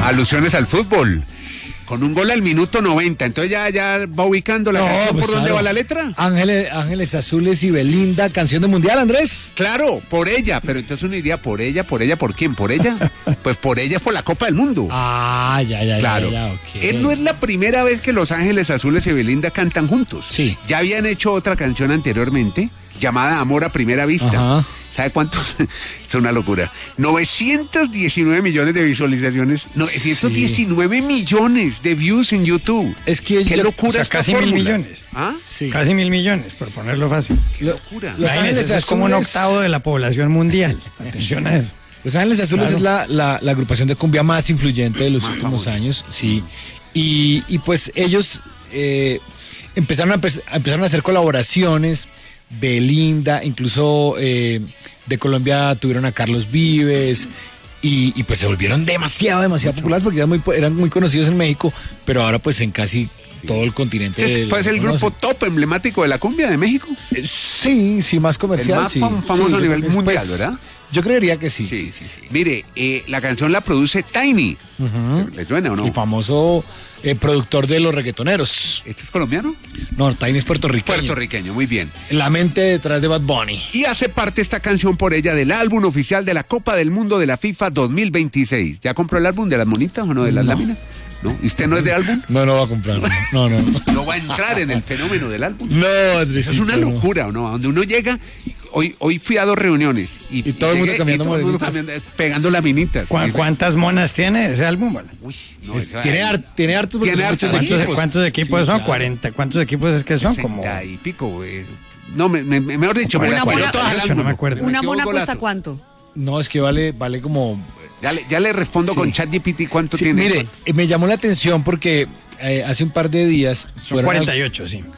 Alusiones al fútbol. Con un gol al minuto 90, entonces ya va ubicando la canción pues por dónde va la letra. Ángeles Azules y Belinda, canción de mundial, Andrés. Claro, por ella, pero entonces uno diría ¿por quién? ¿Por ella? Pues por ella es por la Copa del Mundo. Ah, ya, claro. Okay. No es la primera vez que Los Ángeles Azules y Belinda cantan juntos. Sí. Ya habían hecho otra canción anteriormente, llamada Amor a Primera Vista. Ajá. ¿Sabe cuántos? Es una locura. 919 millones de visualizaciones, 919 millones de views en YouTube. Es que qué locura, esta casi fórmula. 1.000 millones. ¿Ah? Sí. Casi 1.000 millones, por ponerlo fácil. Qué locura. Los Ángeles es como un octavo de la población mundial. Atención a eso. Los Ángeles Azules es la agrupación de cumbia más influyente de los últimos años, sí. Y pues ellos empezaron a hacer colaboraciones. Belinda, incluso de Colombia tuvieron a Carlos Vives y pues se volvieron demasiado populares porque eran muy conocidos en México, pero ahora pues en casi todo el continente. ¿Es el grupo top emblemático de la cumbia de México? Sí, más comercial. El más famoso a nivel mundial, pues, ¿verdad? Yo creería que sí. Mire, la canción la produce Tiny. ¿Le suena o no? El famoso productor de los reggaetoneros. ¿Este es colombiano? No, Tiny es puertorriqueño. Puertorriqueño, muy bien. La mente detrás de Bad Bunny. Y hace parte esta canción por ella del álbum oficial de la Copa del Mundo de la FIFA 2026. ¿Ya compró el álbum de las monitas o no, de las láminas? ¿No? ¿Y usted no es de álbum? No va a comprarlo. No. No va a entrar en el fenómeno del álbum. No, Andresito, es una locura, ¿no? Donde uno llega... Hoy fui a 2 reuniones y todo el mundo cambiando pegando laminitas. ¿Cuántas monas tiene ese álbum? Bueno. Uy, no, tiene hartos equipos. ¿Cuántos equipos son? 40. ¿Cuántos equipos es que son? 60 como y pico. No, mejor dicho, no me acuerdo. ¿Una mona cuesta cuánto? No, es que vale como... Ya le respondo con ChatGPT cuánto tiene. Mire, me llamó la atención porque hace un par de días... Son 48, sí.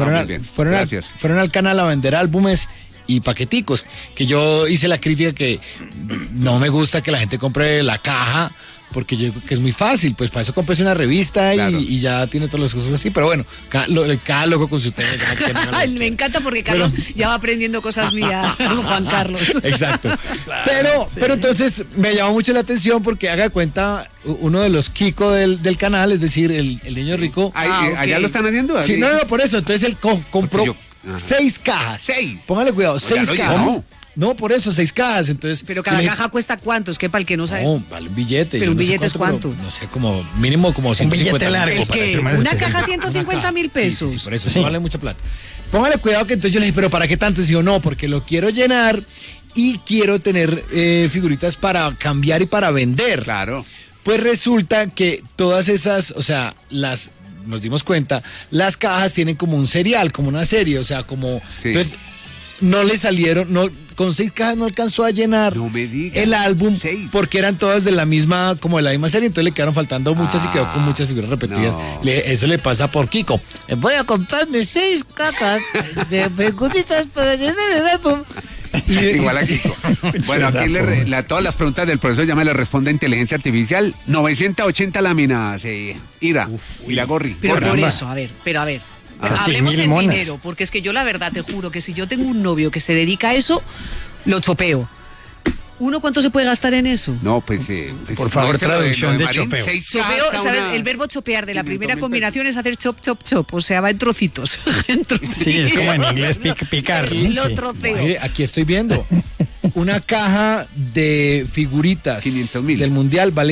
Fueron al canal a vender álbumes y paqueticos, que yo hice la crítica que no me gusta que la gente compre la caja, porque yo creo que es muy fácil, pues para eso compres una revista y ya tiene todas las cosas así, pero bueno, cada loco con su tema. Me encanta porque Carlos ya va aprendiendo cosas mías, Juan Carlos. Exacto. Pero entonces me llamó mucho la atención porque haga de cuenta uno de los Kiko del canal, es decir, el niño rico. Okay. ¿Allá lo están haciendo? Sí, no, por eso, entonces él compró 6 cajas. 6. Póngale cuidado, 6 cajas. No, por eso, 6 cajas, entonces... Pero cada caja cuesta ¿cuánto? Es que para el que no sabe... No, vale un billete. ¿Pero un billete es cuánto? No sé, como mínimo como 150. Un billete largo. ¿Es que una caja 150,000 pesos? Sí, por eso vale mucha plata. Póngale cuidado que entonces yo le dije, ¿pero para qué tanto? Y dijo, no, porque lo quiero llenar y quiero tener figuritas para cambiar y para vender. Claro. Pues resulta que todas esas, o sea, nos dimos cuenta, las cajas tienen como un serial, como una serie, o sea, como... Sí. Entonces, no le salieron, con 6 cajas no alcanzó a llenar el álbum 6. porque eran todas de la misma serie, entonces le quedaron faltando muchas y quedó con muchas figuras repetidas. No. Eso le pasa por Kiko. Voy a comprarme 6 cajas de figuritas para llenar el álbum. Igual aquí. Bueno, aquí todas las preguntas del profesor ya me le responde inteligencia artificial. 980 láminas, Iragorri. Pero por eso, a ver. Hablemos en dinero, porque es que yo la verdad te juro que si yo tengo un novio que se dedica a eso, lo chopeo. ¿Uno cuánto se puede gastar en eso? No, pues... por favor, traducción de chopeo. Chopeo, ¿sabes? El verbo chopear de la primera combinación es hacer chop, chop, chop. O sea, va en trocitos. Sí, es como en inglés picar. Lo troceo. Mire, aquí estoy viendo. Una caja de figuritas 500,000 del Mundial vale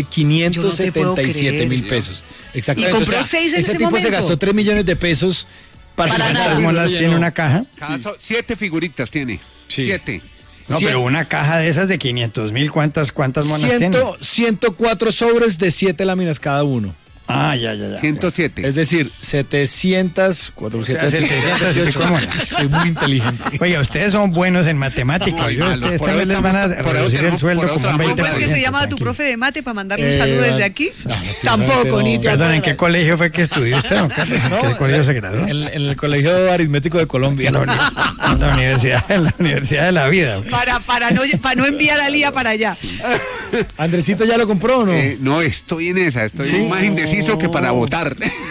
577,000 pesos. Exactamente. Y compró 6 en ese tipo momento. Se gastó 3 millones de pesos para nada. ¿Cómo las tiene una caja? 7 figuritas tiene. 7. No, pero una caja de esas de 500,000, ¿cuántas monas tiene? 104 sobres de 7 láminas cada uno. Ah, ya. 107. Es decir, 700, 418 monas. Estoy muy inteligente. Oiga, ustedes son buenos en matemáticas. Ustedes también les van a reducir el sueldo como un 20%. ¿Cómo es que se llama tu profe de mate para mandarle un saludo desde aquí? Tampoco, ni te Perdón, ¿en qué colegio fue que estudió usted, don Carlos? ¿En qué colegio se graduó? En el Colegio Aritmético de Colombia. En la Universidad de la Vida. Para no enviar a Lía para allá. ¿Andresito ya lo compró o no? No, estoy en esa. Estoy más indeciso que para votar.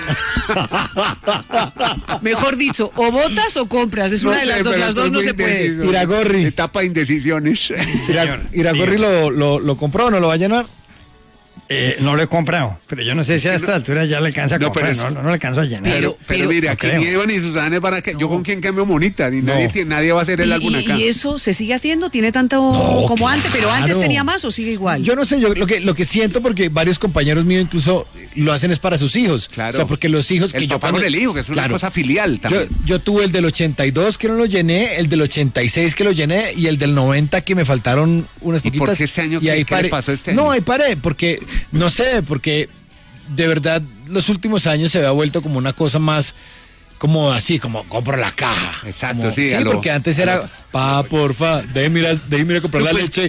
Mejor dicho, o votas o compras. Es una de las dos. Las dos no se puede. Iragorri. Etapa de indecisiones. Iragorri lo compró o no lo va a llenar. No lo he comprado, pero yo no sé si a esta altura ya le alcanza a comprar, no le alcanzo a llenar. Pero mire, aquí ni Eva ni Susana van a que yo con quién cambio monita, ni nadie va a hacer el álbum acá. ¿Y eso se sigue haciendo? ¿Tiene tanto como antes? ¿Pero antes tenía más o sigue igual? Yo no sé, yo lo que siento, porque varios compañeros míos incluso lo hacen es para sus hijos. Claro. O sea, porque los hijos el papá con el hijo, que es una cosa filial también. Yo tuve el del 82 que no lo llené, el del 86 que lo llené y el del 90 que me faltaron unas poquitas. ¿Y por qué este año qué le pasó este año? No, ahí paré, porque no sé, porque de verdad los últimos años se había vuelto como una cosa más como así, como compro la caja. Exacto, como, sí. Porque antes era, porfa, déjeme ir a comprar la leche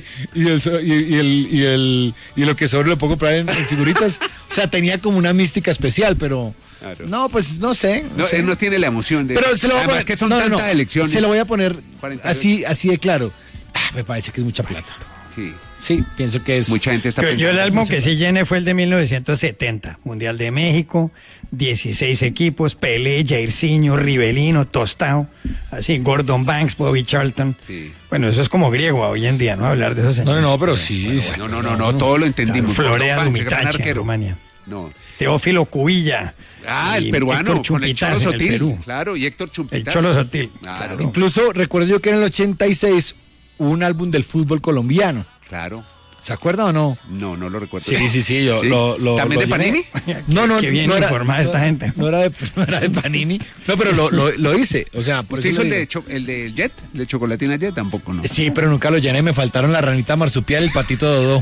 y lo que sobre lo puedo comprar en figuritas. O sea, tenía como una mística especial, pero no, pues no sé. Él no tiene la emoción de. Pero se lo voy a poner, que son tantas elecciones. Se lo voy a poner así de claro. Me parece que es mucha plata. Sí, pienso que es. Mucha gente está pensando. Yo el álbum que sí llené fue el de 1970, Mundial de México, 16 equipos, Pelé, Jairzinho, Rivelino, Tostao, así, Gordon Banks, Bobby Charlton. Sí. Bueno, eso es como griego hoy en día, ¿no? Hablar de esos señores. No, pero sí. No, todo lo entendimos. Florea Dumitache en Rumania. No. Teófilo Cubilla. El peruano, con el Cholo Sotil. Claro, y Héctor Chumpitas. El Cholo Sotil. Claro. Incluso recuerdo yo que en el 86 hubo un álbum del fútbol colombiano. Claro. ¿Se acuerda o no? No lo recuerdo. Sí, yo lo ¿También de Panini? No. Qué bien informada esta gente. No era de Panini. No, pero lo hice. O sea, por ¿Usted eso hizo el de Jet? ¿El de Chocolatina Jet? Tampoco, ¿no? Sí, pero nunca lo llené. Me faltaron la ranita marsupial y el patito Dodó.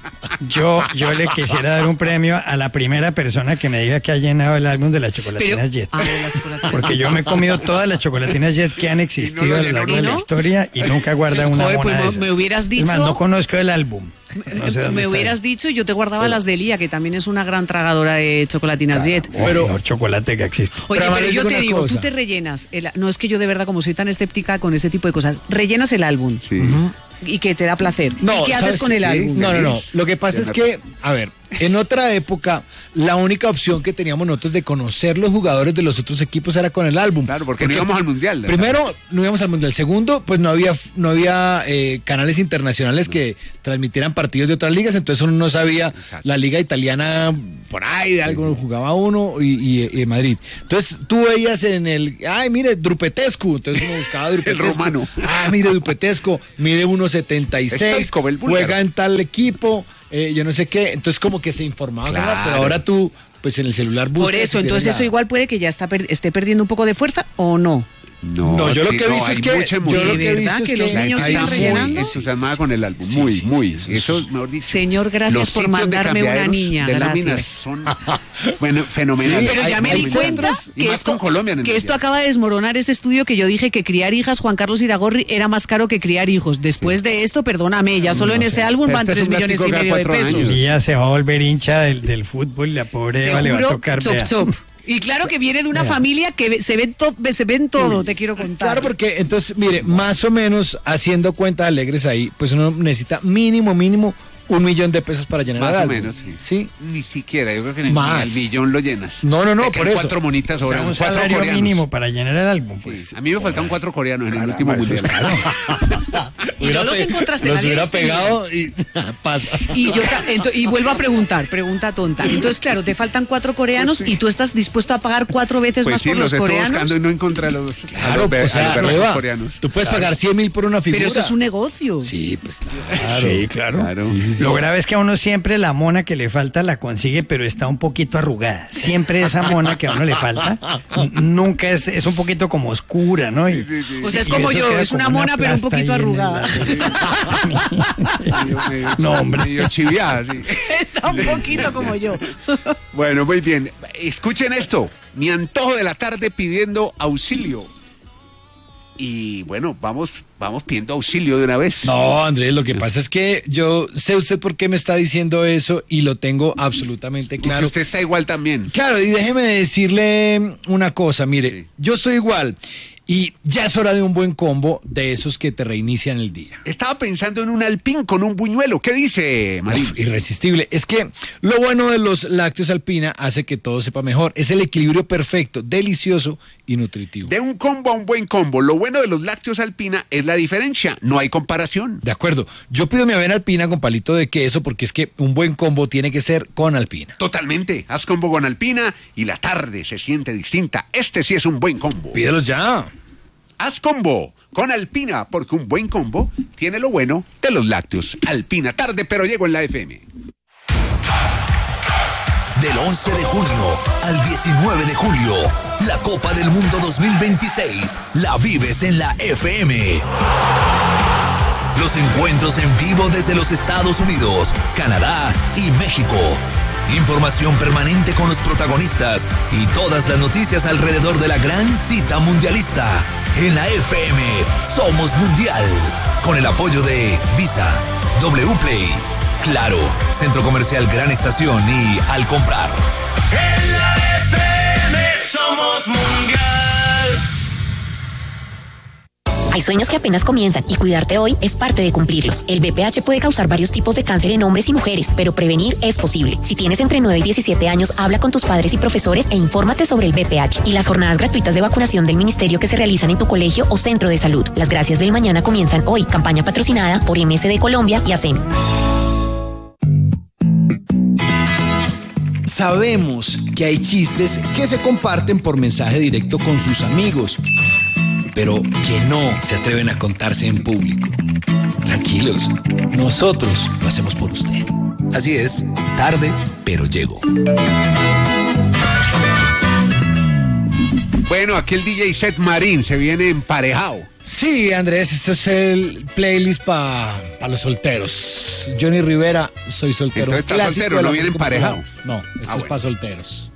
Yo le quisiera dar un premio a la primera persona que me diga que ha llenado el álbum de las chocolatinas Jet. Porque yo me he comido todas las chocolatinas Jet que han existido a lo largo de la historia y nunca guarda una mona pues de esas. Me hubieras dicho. Es más, no conozco el álbum. No sé me hubieras dicho y yo te guardaba las de Lía, que también es una gran tragadora de chocolatinas Jet. Pero mejor chocolate que existe. Oye, pero yo te digo, tú te rellenas. No es que yo de verdad, como soy tan escéptica con este tipo de cosas, rellenas el álbum. Sí. Y que te da placer. No, ¿y qué haces con el álbum? No. Lo que pasa es que, a ver, en otra época, la única opción que teníamos nosotros de conocer los jugadores de los otros equipos era con el álbum. Claro, porque no íbamos al Mundial. Primero, no íbamos al Mundial. Segundo, pues no había canales internacionales que transmitieran partidos de otras ligas, entonces uno no sabía la liga italiana por ahí, de algo jugaba uno y Madrid. Entonces tú veías en mire, Drupetescu, entonces uno buscaba Drupetescu. El romano. Mire, Drupetescu, mide 1.76, juega en tal equipo, yo no sé qué, entonces como que se informaba, claro. Pero ahora tú, pues en el celular buscas. Por eso, entonces eso igual puede que ya esté perdiendo un poco de fuerza o no. No, yo lo que he visto es que los niños están rellenando. Entusiasmada con el álbum, muy. Eso, mejor dicho. Señor, gracias por mandarme una niña. De láminas son fenomenales. Pero ya me di cuenta que esto acaba de desmoronar este estudio que yo dije que criar hijas, Juan Carlos Iragorri, era más caro que criar hijos. Después de esto, perdóname, ya solo en ese álbum van 3,5 millones de pesos. Y ya se va a volver hincha del fútbol y la pobre Eva le va a tocar. Y claro que viene de una familia que se ven todo, te quiero contar. Claro, porque entonces, mire, más o menos haciendo cuentas alegres ahí, pues uno necesita mínimo 1 millón de pesos para llenar el álbum. Más o menos, sí. Ni siquiera, yo creo que ni al millón lo llenas. No, por eso. 4 monitas sobran. Un salario mínimo para llenar el álbum. Pues. Sí. A mí me faltaban 4 coreanos en el último mundial. Y no los encontraste. Los hubiera pegado y pasa. Y vuelvo a preguntar, pregunta tonta. Entonces, claro, te faltan 4 coreanos y tú estás dispuesto a pagar 4 veces más por los coreanos. Estoy buscando y no encontré a los coreanos. Tú puedes pagar 100.000 por una figura. Pero eso es un negocio. Sí, pues claro. Sí, claro. Sí. Lo grave es que a uno siempre la mona que le falta la consigue, pero está un poquito arrugada. Siempre esa mona que a uno le falta, nunca es un poquito como oscura, ¿no? O sea, es como yo, es una mona pero un poquito arrugada. No, hombre. Medio chiviada, sí. Está un poquito como yo. Bueno, muy bien. Escuchen esto. Mi antojo de la tarde pidiendo auxilio. Y bueno, vamos pidiendo auxilio de una vez. No, Andrés, lo que pasa es que yo sé usted por qué me está diciendo eso y lo tengo absolutamente claro. Usted está igual también. Claro, y déjeme decirle una cosa, mire, yo soy igual. Y ya es hora de un buen combo de esos que te reinician el día. Estaba pensando en un alpín con un buñuelo. ¿Qué dice, Marín? Irresistible. Es que Lo bueno de los lácteos Alpina hace que todo sepa mejor. Es el equilibrio perfecto, delicioso y nutritivo. De un combo a un buen combo. Lo bueno de los lácteos Alpina es la diferencia. No hay comparación. De acuerdo. Yo pido mi avena Alpina con palito de queso porque es que un buen combo tiene que ser con Alpina. Totalmente. Haz combo con Alpina y la tarde se siente distinta. Este sí es un buen combo. Pídelos ya. Haz combo con Alpina, porque un buen combo tiene lo bueno de los lácteos. Alpina, tarde pero llego en la FM. Del 11 de junio al 19 de julio, la Copa del Mundo 2026 la vives en la FM. Los encuentros en vivo desde los Estados Unidos, Canadá y México. Información permanente con los protagonistas y todas las noticias alrededor de la gran cita mundialista. En la FM Somos Mundial, con el apoyo de Visa, Wplay, Claro, Centro Comercial Gran Estación y Al Comprar. En la FM Somos Mundial. Hay sueños que apenas comienzan y cuidarte hoy es parte de cumplirlos. El BPH puede causar varios tipos de cáncer en hombres y mujeres, pero prevenir es posible. Si tienes entre 9 y 17 años, habla con tus padres y profesores e infórmate sobre el BPH y las jornadas gratuitas de vacunación del ministerio que se realizan en tu colegio o centro de salud. Las gracias del mañana comienzan hoy. Campaña patrocinada por MSD Colombia y ASEMI. Sabemos que hay chistes que se comparten por mensaje directo con sus amigos, pero que no se atreven a contarse en público. Tranquilos, nosotros lo hacemos por usted. Así es, tarde, pero llego. Bueno, aquí el DJ Seth Marín se viene emparejado. Sí, Andrés, este es el playlist para los solteros. Johnny Rivera, Soy Soltero. Entonces está soltero, no viene emparejado. No, esto es para solteros.